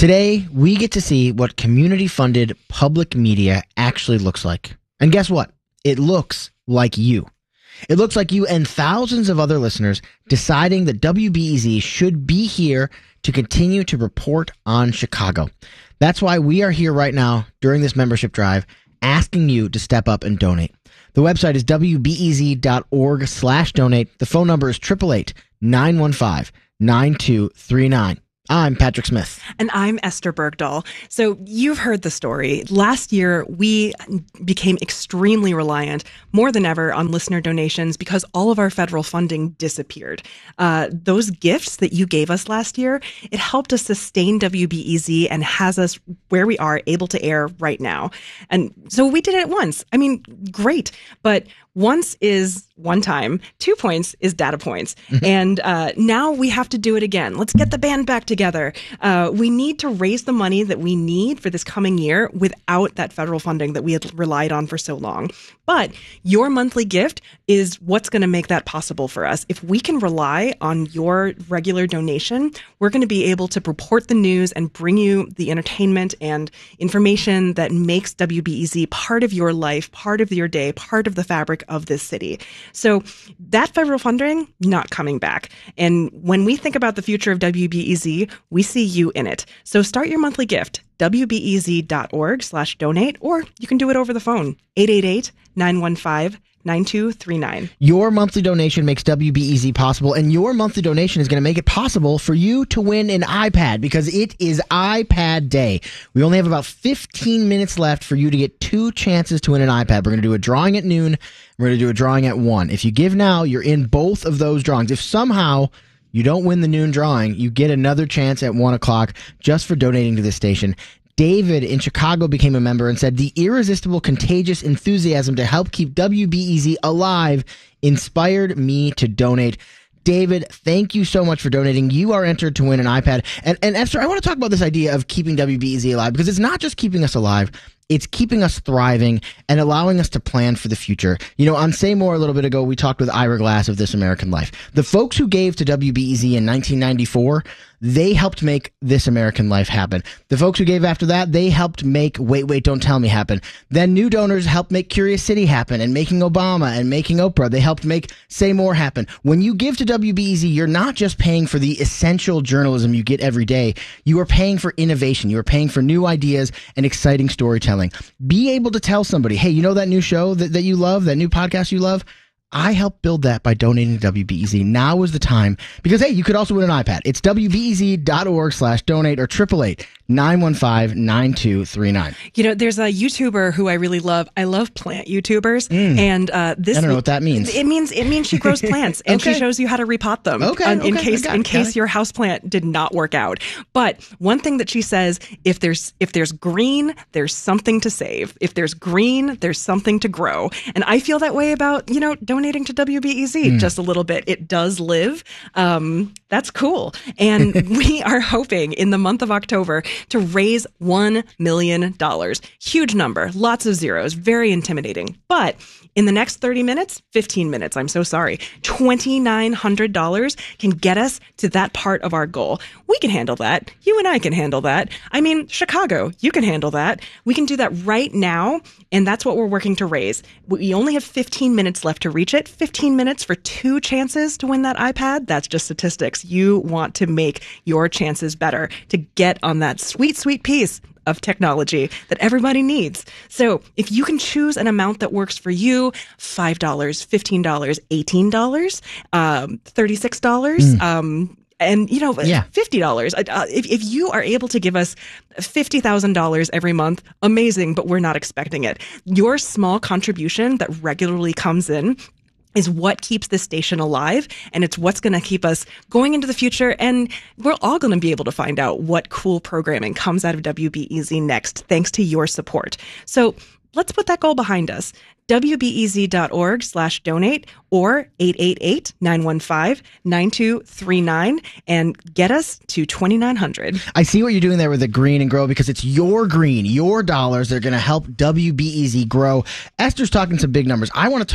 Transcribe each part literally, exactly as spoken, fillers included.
Today, we get to see what community-funded public media actually looks like. And guess what? It looks like you. It looks like you and thousands of other listeners deciding that W B E Z should be here to continue to report on Chicago. That's why we are here right now during this membership drive asking you to step up and donate. The website is W B E Z dot org slash donate. The phone number is eight eight eight, nine one five, nine two three nine. I'm Patrick Smith. And I'm Esther Bergdahl. So you've heard the story. Last year, we became extremely reliant, more than ever, on listener donations because all of our federal funding disappeared. Uh, those gifts that you gave us last year, it helped us sustain W B E Z and has us where we are, able to air right now. And so we did it once. I mean, great. But once is one time, two points is data points. Mm-hmm. And uh, now we have to do it again. Let's get the band back together. Uh, we need to raise the money that we need for this coming year without that federal funding that we had relied on for so long. But your monthly gift is what's going to make that possible for us. If we can rely on your regular donation, we're going to be able to report the news and bring you the entertainment and information that makes W B E Z part of your life, part of your day, part of the fabric of this city. So that federal funding, not coming back. And when we think about the future of W B E Z, we see you in it. So start your monthly gift, W B E Z dot org slash donate, or you can do it over the phone, eight eight eight, nine one five, nine two three nine. Your monthly donation makes W B E Z possible, and your monthly donation is going to make it possible for you to win an iPad because it is iPad Day. We only have about fifteen minutes left for you to get two chances to win an iPad. We're going to do a drawing at noon. We're going to do a drawing at one. If you give now, you're in both of those drawings. If somehow you don't win the noon drawing, you get another chance at one o'clock just for donating to this station. David in Chicago became a member and said, the irresistible, contagious enthusiasm to help keep W B E Z alive inspired me to donate. David, thank you so much for donating. You are entered to win an iPad. And, and Esther, I want to talk about this idea of keeping W B E Z alive because it's not just keeping us alive. It's keeping us thriving and allowing us to plan for the future. You know, on Say More a little bit ago, we talked with Ira Glass of This American Life. The folks who gave to W B E Z in nineteen ninety-four, they helped make This American Life happen. The folks who gave after that, they helped make Wait, Wait, Don't Tell Me happen. Then new donors helped make Curious City happen and Making Obama and Making Oprah. They helped make Say More happen. When you give to W B E Z, you're not just paying for the essential journalism you get every day. You are paying for innovation. You are paying for new ideas and exciting storytelling. Be able to tell somebody, hey, you know that new show that, that you love, that new podcast you love? I helped build that by donating to W B E Z. Now is the time. Because, hey, you could also win an iPad. It's W B E Z dot org slash donate or eight eight eight, nine one five, nine two three nine. You know, there's a YouTuber who I really love. I love plant YouTubers. Mm. And uh, this I don't know what that means. It means it means she grows plants and Okay. she shows you how to repot them. Okay, um, in okay, case got it, in got case it. your houseplant did not work out. But one thing that she says, if there's if there's green, there's something to save. If there's green, there's something to grow. And I feel that way about, you know, donating to W B E Z mm. just a little bit. It does live. Um, that's cool. And we are hoping in the month of October to raise one million dollars. Huge number, lots of zeros, very intimidating. But in the next thirty minutes, fifteen minutes, I'm so sorry, two thousand nine hundred dollars can get us to that part of our goal. We can handle that. You and I can handle that. I mean, Chicago, you can handle that. We can do that right now, and that's what we're working to raise. We only have fifteen minutes left to reach it. fifteen minutes for two chances to win that iPad? That's just statistics. You want to make your chances better to get on that sweet, sweet piece of technology that everybody needs. So if you can choose an amount that works for you, five dollars, fifteen dollars, eighteen dollars, um, thirty-six dollars, mm. um, and, you know, yeah. fifty dollars. Uh, if, if you are able to give us fifty thousand dollars every month, amazing, but we're not expecting it. Your small contribution that regularly comes in is what keeps this station alive, and it's what's going to keep us going into the future. And we're all going to be able to find out what cool programming comes out of W B E Z next, thanks to your support. So let's put that goal behind us. W B E Z dot org slash donate or eight eight eight, nine one five, nine two three nine and get us to twenty-nine hundred. I see what you're doing there with the green and grow because it's your green, your dollars that are going to help W B E Z grow. Esther's talking some big numbers. I want to talk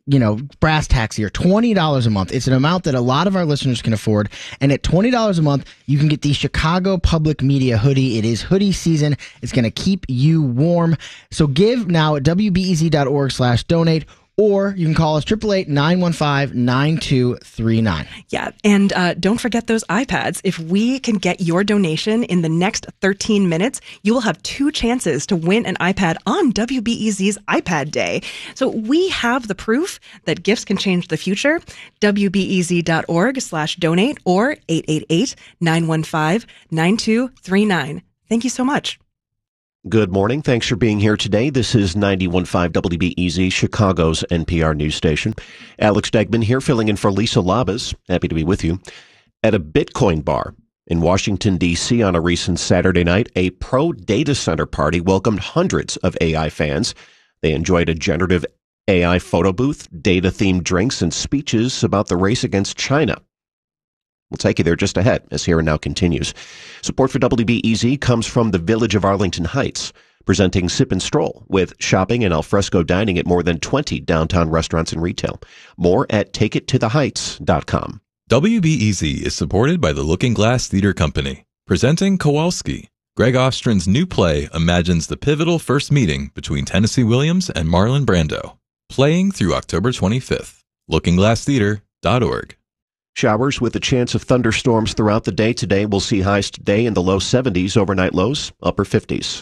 you know, brass tacks here, twenty dollars a month. It's an amount that a lot of our listeners can afford. And at twenty dollars a month, you can get the Chicago Public Media hoodie. It is hoodie season. It's going to keep you warm. So give now at W B E Z dot org slash donate. Or you can call us eight eight eight, nine one five, nine two three nine. Yeah, and uh, don't forget those iPads. If we can get your donation in the next thirteen minutes, you will have two chances to win an iPad on W B E Z's iPad Day. So we have the proof that gifts can change the future. W B E Z dot org slash donate or eight eight eight, nine one five, nine two three nine. Thank you so much. Good morning. Thanks for being here today. This is ninety-one point five W B E Z, Chicago's N P R news station. Alex Degman here, filling in for Lisa Labas. Happy to be with you. At a Bitcoin bar in Washington, D C on a recent Saturday night, a pro data center party welcomed hundreds of A I fans. They enjoyed a generative A I photo booth, data-themed drinks, and speeches about the race against China. We'll take you there just ahead as Here and Now continues. Support for W B E Z comes from the Village of Arlington Heights, presenting Sip and Stroll with shopping and alfresco dining at more than twenty downtown restaurants and retail. More at take it to the heights dot com. W B E Z is supported by the Looking Glass Theater Company, presenting Kowalski. Greg Ostrin's new play imagines the pivotal first meeting between Tennessee Williams and Marlon Brando, playing through October twenty-fifth. looking glass theater dot org. Showers with a chance of thunderstorms throughout the day today. We'll see highs today in the low seventies, overnight lows, upper fifties.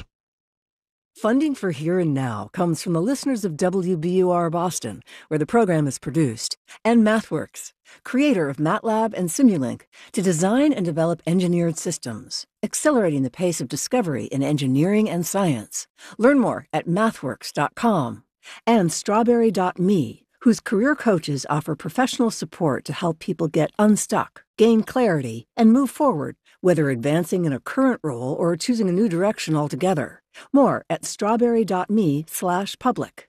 Funding for Here and Now comes from the listeners of W B U R Boston, where the program is produced, and MathWorks, creator of MATLAB and Simulink, to design and develop engineered systems, accelerating the pace of discovery in engineering and science. Learn more at mathworks dot com. And strawberry dot me, whose career coaches offer professional support to help people get unstuck, gain clarity, and move forward, whether advancing in a current role or choosing a new direction altogether. More at strawberry dot me slash public.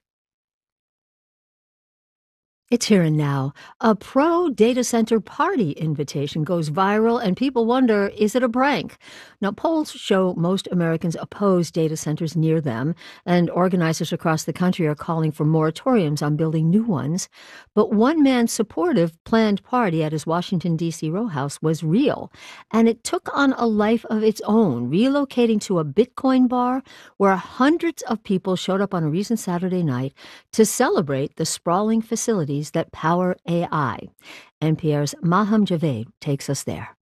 It's Here and Now. A pro data center party invitation goes viral, and people wonder, is it a prank? Now, polls show most Americans oppose data centers near them, and organizers across the country are calling for moratoriums on building new ones. But one man's supportive planned party at his Washington, D C row house was real, and it took on a life of its own, relocating to a Bitcoin bar where hundreds of people showed up on a recent Saturday night to celebrate the sprawling facility that power A I. N P R's Maham Javed takes us there.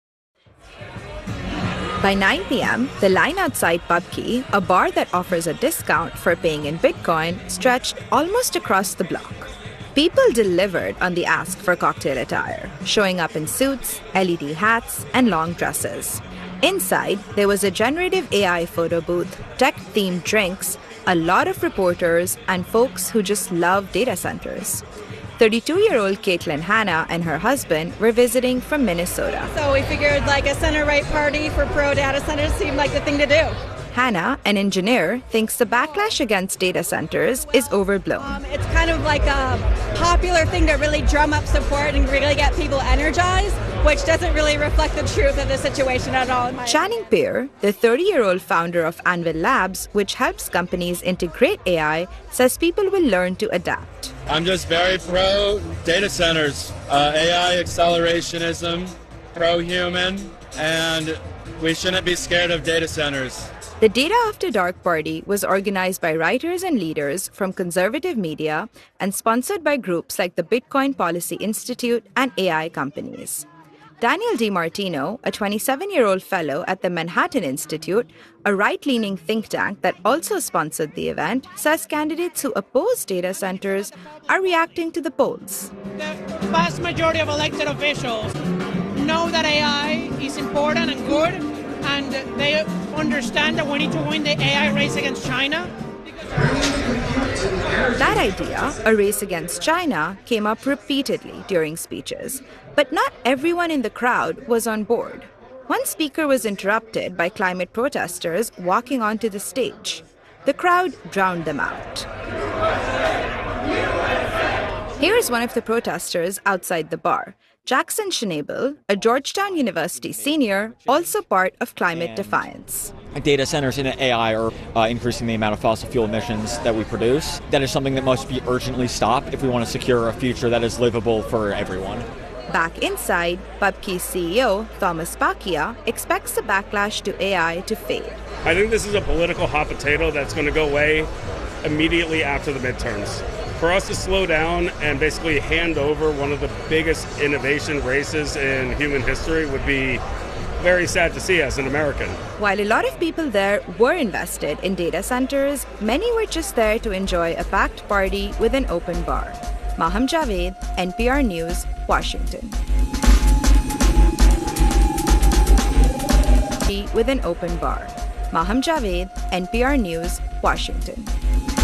By nine p.m., the line outside Pubkey, a bar that offers a discount for paying in Bitcoin, stretched almost across the block. People delivered on the ask for cocktail attire, showing up in suits, L E D hats, and long dresses. Inside, there was a generative A I photo booth, tech-themed drinks, a lot of reporters, and folks who just love data centers. thirty-two-year-old Caitlin Hanna and her husband were visiting from Minnesota. So we figured like a center-right party for pro data centers seemed like the thing to do. Hanna, an engineer, thinks the backlash against data centers is overblown. Um, it's kind of like a popular thing to really drum up support and really get people energized, which doesn't really reflect the truth of the situation at all. Channing Peer, the thirty-year-old founder of Anvil Labs, which helps companies integrate A I, says people will learn to adapt. I'm just very pro data centers, uh, A I accelerationism, pro-human, and we shouldn't be scared of data centers. The Data After Dark party was organized by writers and leaders from conservative media and sponsored by groups like the Bitcoin Policy Institute and A I companies. Daniel DiMartino, a twenty-seven-year-old fellow at the Manhattan Institute, a right-leaning think tank that also sponsored the event, says candidates who oppose data centers are reacting to the polls. The vast majority of elected officials know that A I is important and good, and they understand that we need to win the A I race against China. That idea, a race against China, came up repeatedly during speeches, but not everyone in the crowd was on board. One speaker was interrupted by climate protesters walking onto the stage. The crowd drowned them out. Here is one of the protesters outside the bar. Jackson Schnabel, a Georgetown University senior, also part of Climate Defiance. Data centers in A I are uh, increasing the amount of fossil fuel emissions that we produce. That is something that must be urgently stopped if we want to secure a future that is livable for everyone. Back inside, Pubkey's C E O, Thomas Pakia, expects the backlash to A I to fade. I think this is a political hot potato that's going to go away immediately after the midterms. For us to slow down and basically hand over one of the biggest innovation races in human history would be very sad to see as an American. While a lot of people there were invested in data centers, many were just there to enjoy a packed party with an open bar. Maham Javed, N P R News, Washington. With an open bar. Maham Javed, N P R News, Washington.